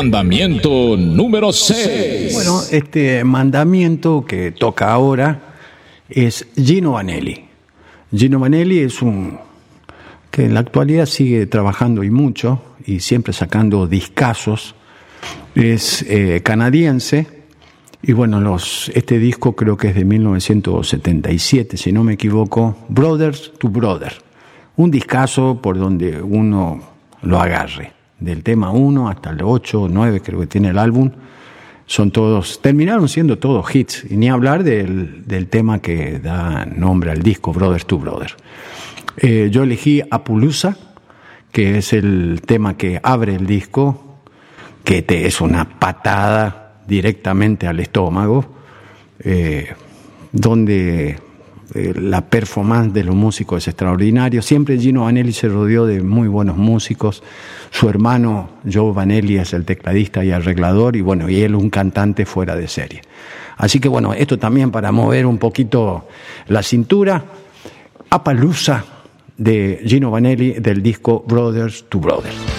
mandamiento número 6. Bueno, este mandamiento que toca ahora es Gino Vanelli. Gino Vanelli es un que en la actualidad sigue trabajando y mucho, y siempre sacando discazos. Es canadiense, y bueno, este disco creo que es de 1977, si no me equivoco, Brothers to Brother. Un discazo por donde uno lo agarre. Del tema 1 hasta el 8 o 9 creo que tiene el álbum. Terminaron siendo todos hits, y ni hablar del tema que da nombre al disco, Brothers to Brother. Yo elegí Appaloosa, que es el tema que abre el disco, que es una patada directamente al estómago, donde la performance de los músicos es extraordinaria. Siempre Gino Vanelli se rodeó de muy buenos músicos. Su hermano Joe Vanelli es el tecladista y arreglador, y bueno, y él un cantante fuera de serie. Así que bueno, esto también para mover un poquito la cintura. Appaloosa de Gino Vanelli, del disco Brothers to Brothers.